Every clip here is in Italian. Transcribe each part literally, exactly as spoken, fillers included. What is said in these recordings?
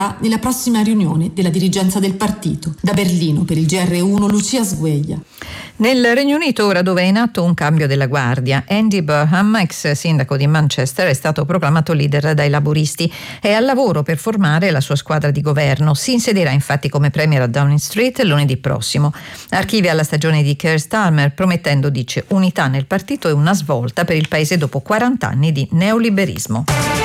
nella prossima riunione della dirigenza del partito. Da Berlino per il G R uno Lucia Sgueglia. Nel Regno Unito, ora dove è in atto un cambio della guardia, Andy Burnham, ex sindaco di Manchester, è stato proclamato leader dai laburisti. È al lavoro per formare la sua squadra di governo. Si insedierà infatti come premier a Downing Street lunedì prossimo. Archivia la stagione di Keir Starmer promettendo, dice, unità nel partito e una svolta per il paese dopo quaranta anni di neoliberismo.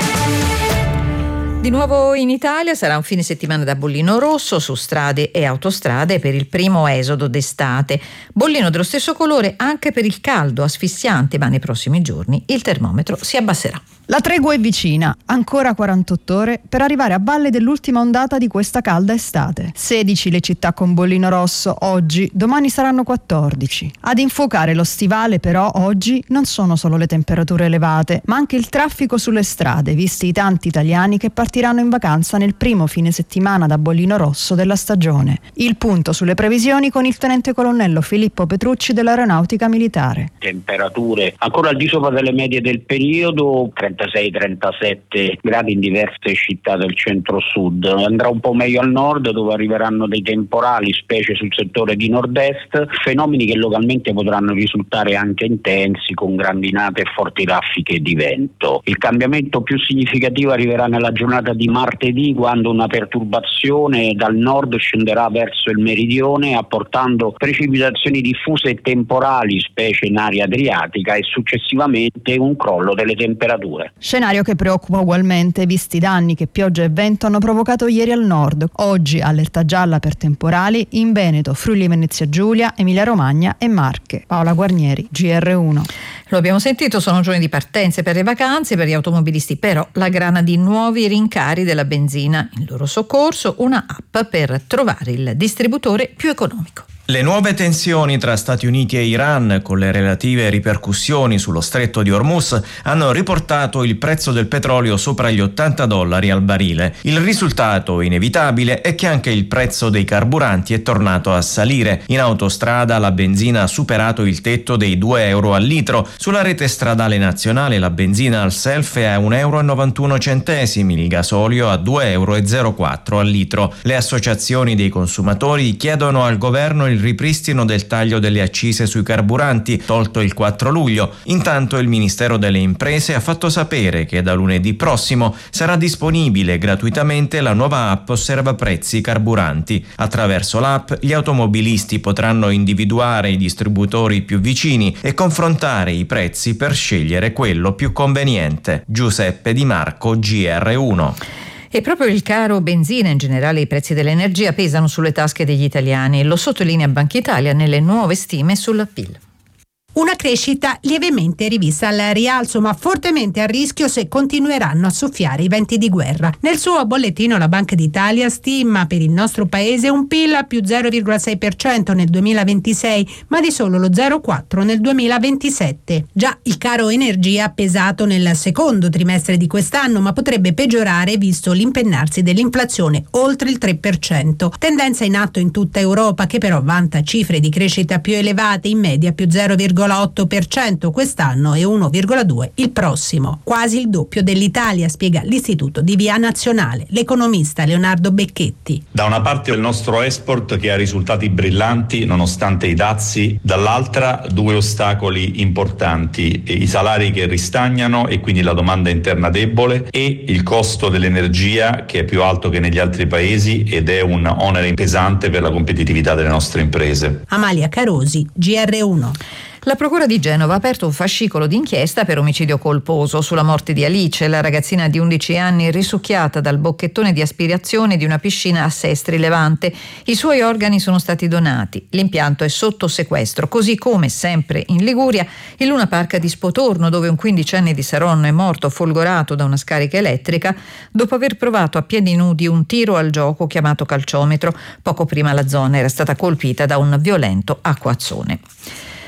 Di nuovo in Italia sarà un fine settimana da bollino rosso su strade e autostrade per il primo esodo d'estate. Bollino dello stesso colore anche per il caldo asfissiante, ma nei prossimi giorni il termometro si abbasserà. La tregua è vicina, ancora quarantotto ore per arrivare a valle dell'ultima ondata di questa calda estate. sedici le città con bollino rosso oggi, domani saranno quattordici. Ad infuocare lo stivale però oggi non sono solo le temperature elevate, ma anche il traffico sulle strade, visti i tanti italiani che partiranno in vacanza nel primo fine settimana da bollino rosso della stagione. Il punto sulle previsioni con il tenente colonnello Filippo Petrucci dell'Aeronautica Militare. Temperature ancora al di sopra delle medie del periodo, trentasei trentasette gradi in diverse città del centro-sud. Andrà un po' meglio al nord, dove arriveranno dei temporali, specie sul settore di nord-est, fenomeni che localmente potranno risultare anche intensi, con grandinate e forti raffiche di vento. Il cambiamento più significativo arriverà nella giornata di martedì, quando una perturbazione dal nord scenderà verso il meridione, apportando precipitazioni diffuse e temporali, specie in area adriatica, e successivamente un crollo delle temperature. Scenario che preoccupa ugualmente, visti i danni che pioggia e vento hanno provocato ieri al nord. Oggi allerta gialla per temporali in Veneto, Friuli Venezia Giulia, Emilia Romagna e Marche. Paola Guarnieri, G R uno. Lo abbiamo sentito, sono giorni di partenze per le vacanze, per gli automobilisti però la grana di nuovi rincari della benzina. In loro soccorso una app per trovare il distributore più economico. Le nuove tensioni tra Stati Uniti e Iran, con le relative ripercussioni sullo stretto di Hormuz, hanno riportato il prezzo del petrolio sopra gli ottanta dollari al barile. Il risultato inevitabile è che anche il prezzo dei carburanti è tornato a salire. In autostrada la benzina ha superato il tetto dei due euro al litro. Sulla rete stradale nazionale la benzina al self è a un euro e novantuno centesimi, il gasolio a due euro e zero quattro al litro. Le associazioni dei consumatori chiedono al governo il il ripristino del taglio delle accise sui carburanti, tolto il quattro luglio. Intanto il Ministero delle Imprese ha fatto sapere che da lunedì prossimo sarà disponibile gratuitamente la nuova app Osserva Prezzi Carburanti. Attraverso l'app gli automobilisti potranno individuare i distributori più vicini e confrontare i prezzi per scegliere quello più conveniente. Giuseppe Di Marco, G R uno. E proprio il caro benzina e in generale i prezzi dell'energia pesano sulle tasche degli italiani. Lo sottolinea Banca Italia nelle nuove stime sul P I L. Una crescita lievemente rivista al rialzo, ma fortemente a rischio se continueranno a soffiare i venti di guerra. Nel suo bollettino la Banca d'Italia stima per il nostro paese un P I L a più zero virgola sei per cento nel duemilaventisei, ma di solo lo zero virgola quattro per cento nel duemilaventisette. Già il caro energia ha pesato nel secondo trimestre di quest'anno, ma potrebbe peggiorare visto l'impennarsi dell'inflazione oltre il tre per cento. Tendenza in atto in tutta Europa, che però vanta cifre di crescita più elevate, in media più zero virgola otto per cento quest'anno e uno virgola due per cento il prossimo. Quasi il doppio dell'Italia, spiega l'Istituto di Via Nazionale l'economista Leonardo Becchetti. Da una parte il nostro export che ha risultati brillanti nonostante i dazi, dall'altra due ostacoli importanti: i salari che ristagnano e quindi la domanda interna debole, e il costo dell'energia che è più alto che negli altri paesi ed è un onere pesante per la competitività delle nostre imprese. Amalia Carosi, G R uno. La Procura di Genova ha aperto un fascicolo d'inchiesta per omicidio colposo sulla morte di Alice, la ragazzina di undici anni risucchiata dal bocchettone di aspirazione di una piscina a Sestri Levante. I suoi organi sono stati donati. L'impianto è sotto sequestro, così come, sempre in Liguria, il Luna Park di Spotorno, dove un quindicenne di Saronno è morto folgorato da una scarica elettrica dopo aver provato a piedi nudi un tiro al gioco chiamato calciometro. Poco prima la zona era stata colpita da un violento acquazzone.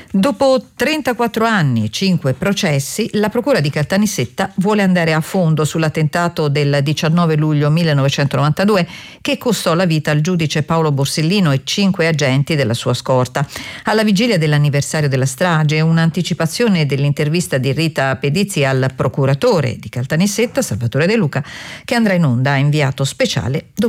Dopo trentaquattro anni e cinque processi, la Procura di Caltanissetta vuole andare a fondo sull'attentato del diciannove luglio millenovecentonovantadue che costò la vita al giudice Paolo Borsellino e cinque agenti della sua scorta. Alla vigilia dell'anniversario della strage, un'anticipazione dell'intervista di Rita Pedizzi al procuratore di Caltanissetta, Salvatore De Luca, che andrà in onda a inviato speciale